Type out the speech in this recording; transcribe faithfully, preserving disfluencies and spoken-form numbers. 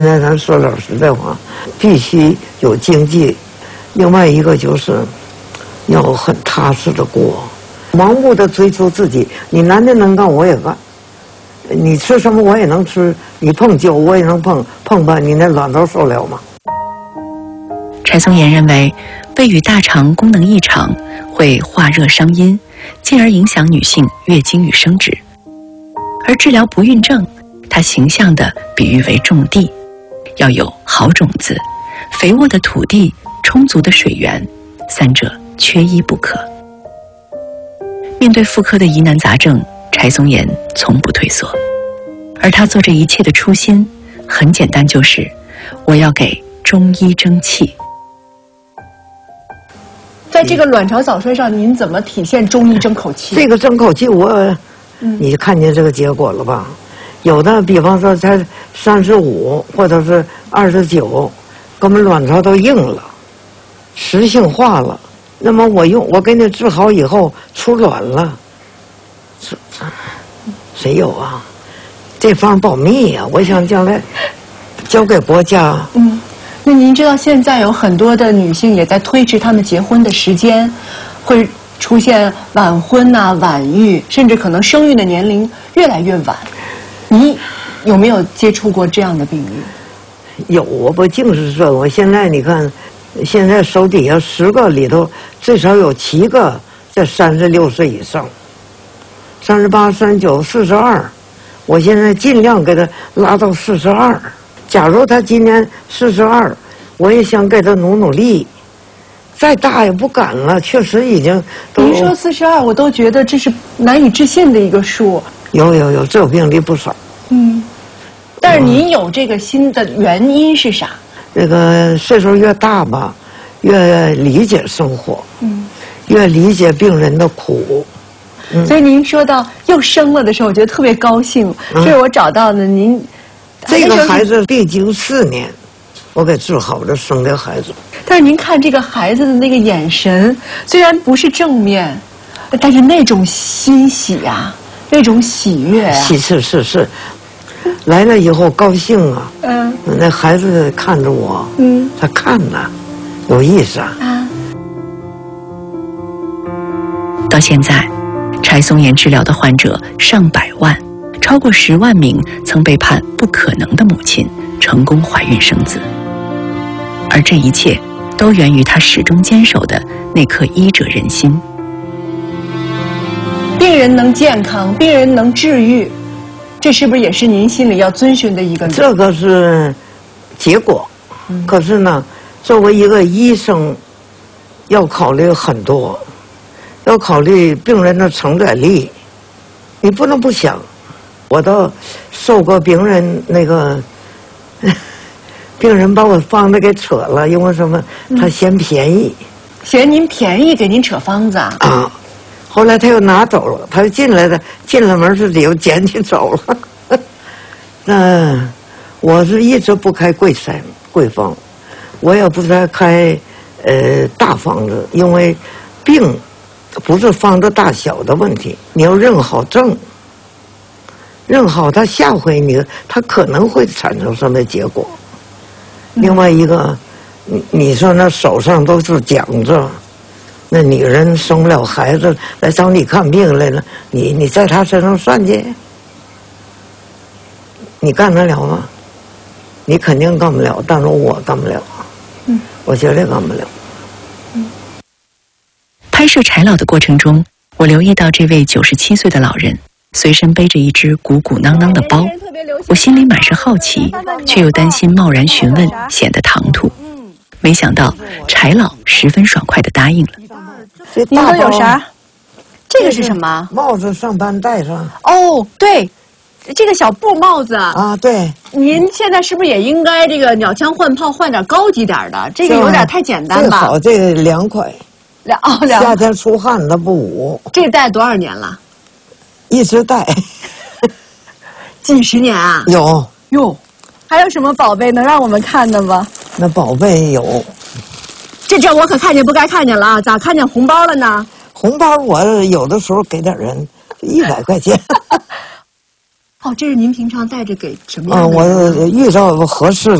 那咱说老实在话，必须有经济，另外一个就是要很踏实的过，盲目的追求自己。你男的能干，我也干；你吃什么我也能吃，你碰酒我也能碰，碰吧你那卵巢受了吗？ 柴松岩认为，胃与大肠功能异常会化热伤阴，进而影响女性月经与生殖。而治疗不孕症，他形象地比喻为种地，要有好种子、肥沃的土地、充足的水源，三者缺一不可。面对妇科的疑难杂症，柴松岩从不退缩，而他做这一切的初心很简单，就是我要给中医争气。 在这个卵巢早衰上，您怎么体现中医争口气？ 这个争口气我，嗯、你看见这个结果了吧？有的比方说才三十五或者是二十九，根本卵巢都硬了，实性化了。那么我用我给你治好以后出卵了，这谁有啊？这方保密呀、啊！我想将来交给国家。 嗯。那您知道现在有很多的女性也在推迟她们结婚的时间，会出现晚婚呐、啊、晚育，甚至可能生育的年龄越来越晚。你有没有接触过这样的病例？ 有，我不净是这个。我现在你看，现在手底下十个里头最少有七个在三十六岁以上，三十八、三十九、四十二，我现在尽量给他拉到四十二。假如他今年四十二，我也想给他努努力，再大也不敢了，确实已经都。 您说四十二，我都觉得这是难以置信的一个数。 有有有，这种病例不少。 嗯，但是您有这个心的原因是啥？ 这个岁数越大吧，越理解生活，嗯，越理解病人的苦。 嗯、所以您说到又生了的时候，我觉得特别高兴。这、嗯、是我找到的您。 这个孩子必经四年，我给治好了生的孩子。 但是您看这个孩子的那个眼神，虽然不是正面，但是那种欣喜啊，那种喜悦啊， 是是是是，来了以后高兴啊。嗯，那孩子看着我，嗯，他看呐，有意思啊。啊。 到现在，柴松岩治疗的患者上百万。超过十万名曾被判不可能的母亲成功怀孕生子，而这一切都源于他始终坚守的那颗医者仁心。 病人能健康，病人能治愈，这是不是也是您心里要遵循的一个？ 这个是结果，嗯、可是呢，作为一个医生，要考虑很多，要考虑病人的承载力，你不能不想。我倒受过病人那个，病人把我方子给扯了，因为什么？他嫌便宜， 嗯、嫌您便宜，给您扯方子啊！ 啊，后来他又拿走了，他又进来的，进了门是又捡起走了。那我是一直不开贵山贵方，我也不再开呃大方子，因为病不是方子大小的问题，你要认好症。认好，他下回你他可能会产生什么结果？另外一个，你你说那手上都是讲着，那女人生不了孩子来找你看病来了，你你在她身上算计，你干得了吗？你肯定干不了，但是我干不了，嗯，我绝对干不了。 嗯。拍摄柴老的过程中，我留意到这位九十七岁的老人。随身背着一只鼓鼓囊囊的包，我心里满是好奇，却又担心贸然询问显得唐突。没想到柴老十分爽快地答应了。 您都有啥？这个是什么？ 帽子上班戴上。 哦，对，这个小布帽子啊，对。 您现在是不是也应该这个鸟枪换炮换点高级点的？这个有点太简单吧？ 最好这个凉快。 凉哦，凉。 夏天出汗它不捂。 这戴多少年了？ 一直戴， 几十年啊！ 有哟，还有什么宝贝能让我们看的吗？ 那宝贝有， 这这我可看见不该看见了啊！咋看见红包了呢？ 红包我有的时候给点人，一百块钱。 哦，这是您平常带着给什么啊， 样的人呢？ 我遇到合适的。